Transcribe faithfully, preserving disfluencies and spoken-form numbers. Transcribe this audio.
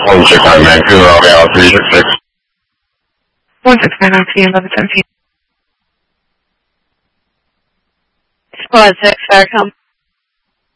one six nine Vancouver, Romeo three six six. one six nine R T, eleven seventeen. Squad six, Farcom.